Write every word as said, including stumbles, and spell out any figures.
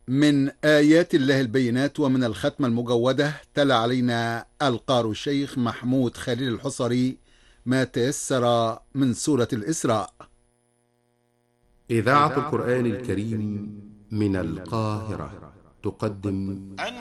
من آيات الله البينات ومن الختمة المجودة تلا علينا القار الشيخ محمود خليل الحصري ما تيسر من سورة الإسراء. إذاعة القرآن الكريم من القاهرة تقدم